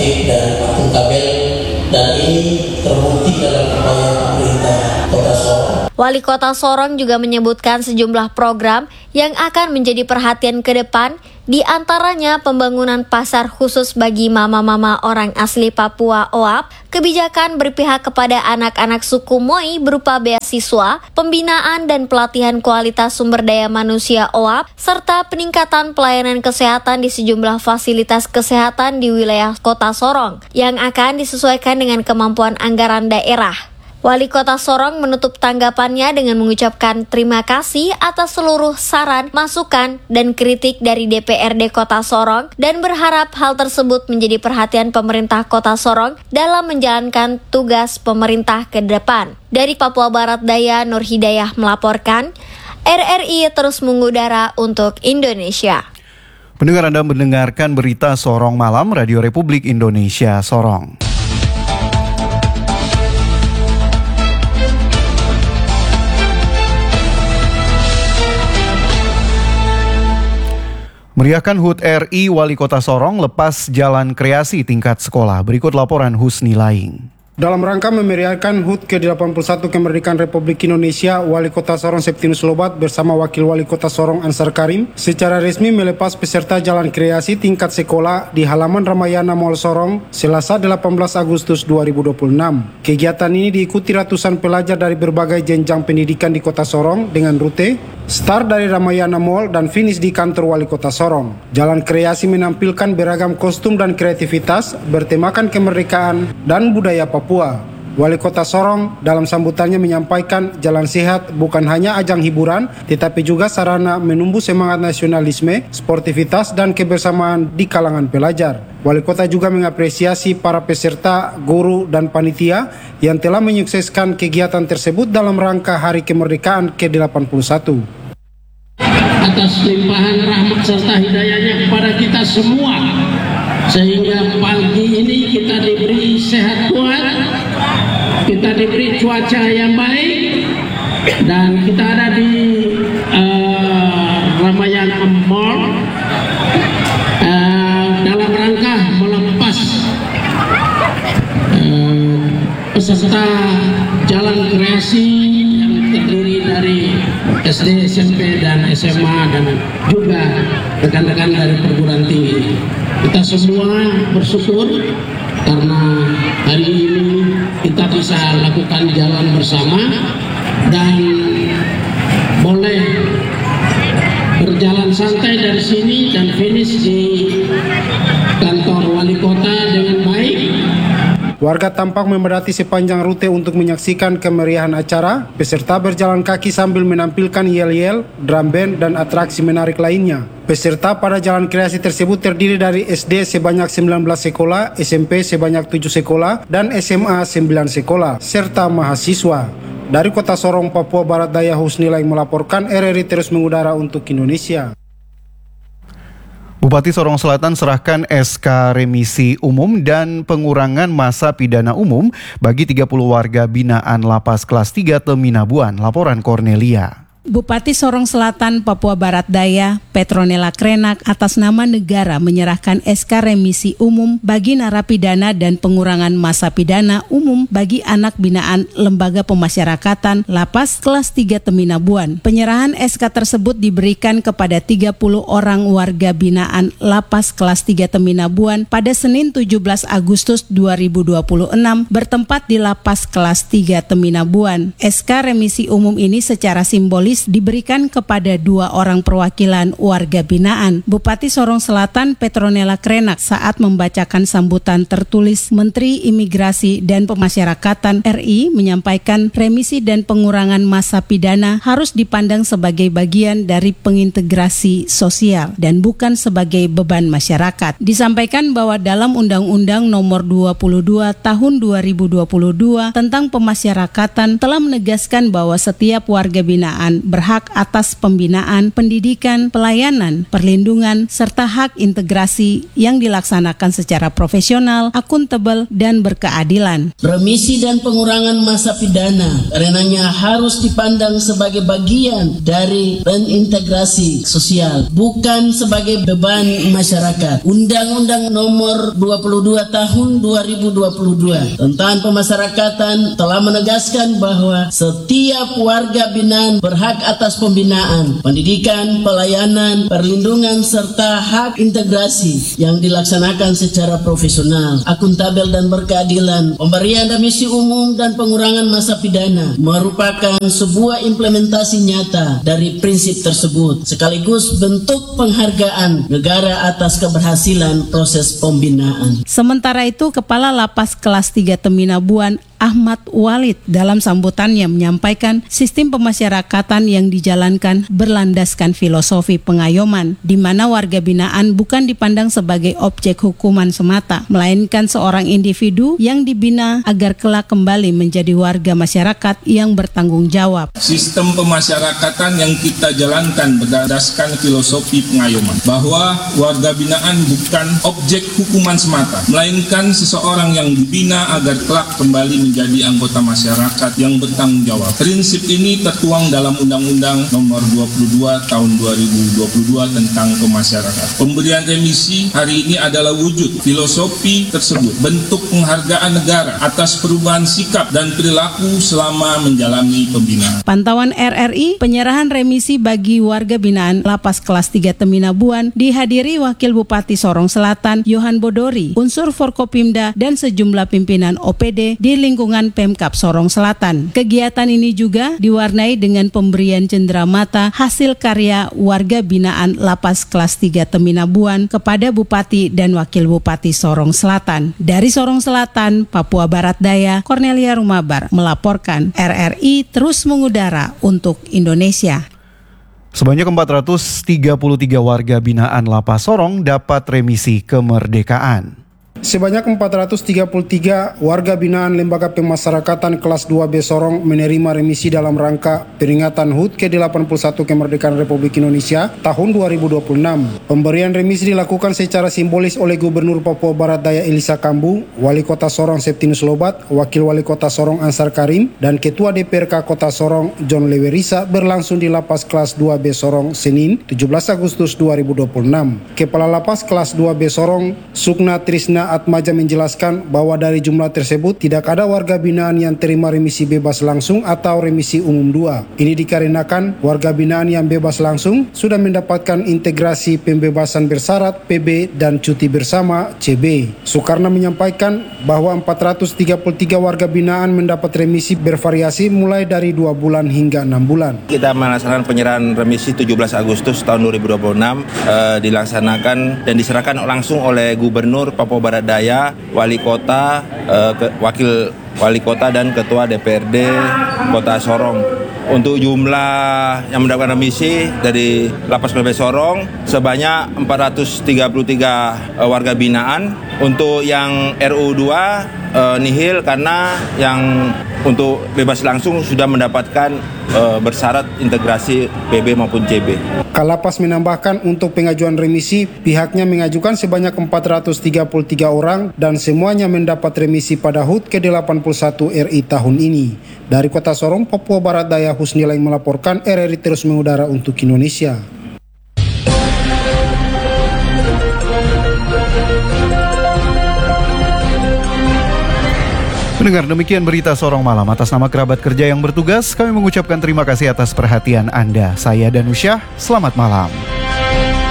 tertib dan akuntabel, dan ini terbukti dalam upaya pemerintah Kota Sorong. Wali Kota Sorong juga menyebutkan sejumlah program yang akan menjadi perhatian ke depan, di antaranya pembangunan pasar khusus bagi mama-mama orang asli Papua OAP, kebijakan berpihak kepada anak-anak suku Moi berupa beasiswa, pembinaan dan pelatihan kualitas sumber daya manusia OAP, serta peningkatan pelayanan kesehatan di sejumlah fasilitas kesehatan di wilayah Kota Sorong yang akan disesuaikan dengan kemampuan anggaran daerah. Wali Kota Sorong menutup tanggapannya dengan mengucapkan terima kasih atas seluruh saran, masukan, dan kritik dari DPRD Kota Sorong dan berharap hal tersebut menjadi perhatian pemerintah Kota Sorong dalam menjalankan tugas pemerintah ke depan. Dari Papua Barat Daya, Nur Hidayah melaporkan, RRI terus mengudara untuk Indonesia. Pendengar, Anda mendengarkan berita Sorong Malam, Radio Republik Indonesia Sorong. Meriahkan HUT RI, Wali Kota Sorong lepas jalan kreasi tingkat sekolah. Berikut laporan Husni Laing. Dalam rangka memeriahkan HUT ke-81 kemerdekaan Republik Indonesia, Wali Kota Sorong Septinus Lobat bersama Wakil Wali Kota Sorong Ansar Karim secara resmi melepas peserta jalan kreasi tingkat sekolah di halaman Ramayana Mall Sorong Selasa 18 Agustus 2026. Kegiatan ini diikuti ratusan pelajar dari berbagai jenjang pendidikan di Kota Sorong dengan rute start dari Ramayana Mall dan finish di kantor Wali Kota Sorong. Jalan kreasi menampilkan beragam kostum dan kreativitas bertemakan kemerdekaan dan budaya Papua. Wali Kota Sorong dalam sambutannya menyampaikan jalan sehat bukan hanya ajang hiburan, tetapi juga sarana menumbuh semangat nasionalisme, sportivitas, dan kebersamaan di kalangan pelajar. Wali Kota juga mengapresiasi para peserta, guru, dan panitia yang telah menyukseskan kegiatan tersebut dalam rangka Hari Kemerdekaan ke-81. Atas limpahan rahmat serta hidayahnya kepada kita semua, sehingga pagi ini kita diberi sehat kuat, kita diberi cuaca yang baik, dan kita ada di Ramayana Mall dalam rangka melepas peserta jalan kreasi yang terdiri dari SD, SMP, dan SMA, dan juga rekan-rekan dari perguruan tinggi. Kita semua bersyukur karena hari ini kita bisa lakukan jalan bersama dan boleh berjalan santai dari sini dan finish di kantor Wali Kota dengan baik. Warga tampak memadati sepanjang rute untuk menyaksikan kemeriahan acara. Peserta berjalan kaki sambil menampilkan yel-yel, drum band, dan atraksi menarik lainnya. Peserta pada jalan kreasi tersebut terdiri dari SD sebanyak 19 sekolah, SMP sebanyak 7 sekolah, dan SMA 9 sekolah, serta mahasiswa. Dari Kota Sorong, Papua Barat Daya, Husni Laing melaporkan, RRI terus mengudara untuk Indonesia. Bupati Sorong Selatan serahkan SK remisi umum dan pengurangan masa pidana umum bagi 30 warga binaan Lapas Kelas 3 Teminabuan. Laporan Cornelia. Bupati Sorong Selatan, Papua Barat Daya, Petronella Krenak atas nama negara menyerahkan SK remisi umum bagi narapidana dan pengurangan masa pidana umum bagi anak binaan Lembaga Pemasyarakatan Lapas Kelas 3 Teminabuan. Penyerahan SK tersebut diberikan kepada 30 orang warga binaan Lapas Kelas 3 Teminabuan pada Senin 17 Agustus 2026 bertempat di Lapas Kelas 3 Teminabuan. SK remisi umum ini secara simbolis diberikan kepada 2 orang perwakilan warga binaan. Bupati Sorong Selatan Petronella Krenak saat membacakan sambutan tertulis Menteri Imigrasi dan Pemasyarakatan RI menyampaikan remisi dan pengurangan masa pidana harus dipandang sebagai bagian dari pengintegrasi sosial dan bukan sebagai beban masyarakat. Disampaikan bahwa dalam Undang-Undang Nomor 22 Tahun 2022 tentang Pemasyarakatan telah menegaskan bahwa setiap warga binaan berhak atas pembinaan, pendidikan, pelayanan, perlindungan, serta hak integrasi yang dilaksanakan secara profesional, akuntabel, dan berkeadilan. Remisi dan pengurangan masa pidana karenanya harus dipandang sebagai bagian dari reintegrasi sosial, bukan sebagai beban masyarakat. Undang-Undang Nomor 22 Tahun 2022 tentang pemasyarakatan telah menegaskan bahwa setiap warga binaan berhak atas pembinaan, pendidikan, pelayanan, perlindungan, serta hak integrasi yang dilaksanakan secara profesional, akuntabel, dan berkeadilan. Pemberian remisi umum dan pengurangan masa pidana merupakan sebuah implementasi nyata dari prinsip tersebut, sekaligus bentuk penghargaan negara atas keberhasilan proses pembinaan. Sementara itu, Kepala Lapas Kelas 3 Teminabuan Ahmad Walid dalam sambutannya menyampaikan sistem pemasyarakatan yang dijalankan berlandaskan filosofi pengayoman, di mana warga binaan bukan dipandang sebagai objek hukuman semata, melainkan seorang individu yang dibina agar kelak kembali menjadi warga masyarakat yang bertanggung jawab. Sistem pemasyarakatan yang kita jalankan berdasarkan filosofi pengayoman, bahwa warga binaan bukan objek hukuman semata, melainkan seseorang yang dibina agar kelak kembali menjadi anggota masyarakat yang bertanggung jawab. Prinsip ini tertuang dalam Undang-Undang Nomor 22 Tahun 2022 tentang pemasyarakatan. Pemberian remisi hari ini adalah wujud filosofi tersebut, bentuk penghargaan negara atas perubahan sikap dan perilaku selama menjalani pembinaan. Pantauan RRI, penyerahan remisi bagi warga binaan Lapas Kelas 3 Teminabuan dihadiri Wakil Bupati Sorong Selatan Yohan Bodori, unsur Forkopimda, dan sejumlah pimpinan OPD di lingkungan Pemkab Sorong Selatan. Kegiatan ini juga diwarnai dengan pemberian cenderamata hasil karya warga binaan Lapas Kelas 3 Teminabuan kepada Bupati dan Wakil Bupati Sorong Selatan. Dari Sorong Selatan, Papua Barat Daya, Cornelia Rumabar melaporkan. RRI terus mengudara untuk Indonesia. Sebanyak 433 warga binaan Lapas Sorong dapat remisi kemerdekaan. Sebanyak 433 warga binaan Lembaga Pemasyarakatan Kelas 2B Sorong menerima remisi dalam rangka peringatan HUT ke-81 Kemerdekaan Republik Indonesia tahun 2026. Pemberian remisi dilakukan secara simbolis oleh Gubernur Papua Barat Daya Elisa Kambu, Wali Kota Sorong Septinus Lobat, Wakil Wali Kota Sorong Ansar Karim, dan Ketua DPRK Kota Sorong John Lewerisa berlangsung di Lapas Kelas 2B Sorong Senin 17 Agustus 2026. Kepala Lapas Kelas 2B Sorong Sukna Trisna Atmaja menjelaskan bahwa dari jumlah tersebut tidak ada warga binaan yang terima remisi bebas langsung atau remisi umum 2. Ini dikarenakan warga binaan yang bebas langsung sudah mendapatkan integrasi pembebasan bersyarat PB dan cuti bersama CB. Soekarno menyampaikan bahwa 433 warga binaan mendapat remisi bervariasi mulai dari 2 bulan hingga 6 bulan. Kita melaksanakan penyerahan remisi 17 Agustus tahun 2026 dilaksanakan dan diserahkan langsung oleh Gubernur Papua Barat Daya, Wali Kota, Wakil Wali Kota, dan Ketua DPRD Kota Sorong. Untuk jumlah yang mendapatkan remisi dari Lapas PB Sorong sebanyak 433 warga binaan. Untuk yang RU2 nihil karena yang untuk bebas langsung sudah mendapatkan bersyarat integrasi PB maupun CB. Kalapas menambahkan untuk pengajuan remisi pihaknya mengajukan sebanyak 433 orang dan semuanya mendapat remisi pada HUT ke-81 RI tahun ini. Dari Kota Sorong, Papua Barat Daya, Husnila yang melaporkan. RRI terus mengudara untuk Indonesia. Mendengar demikian berita Sorong Malam, atas nama kerabat kerja yang bertugas, kami mengucapkan terima kasih atas perhatian Anda. Saya Danusyah, selamat malam.